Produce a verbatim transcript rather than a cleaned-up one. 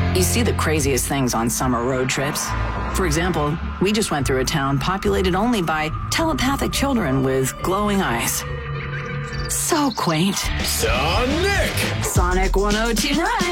You see the craziest things on summer road trips. For example, we just went through a town populated only by telepathic children with glowing eyes. So quaint. Sonic! Sonic one oh two point nine.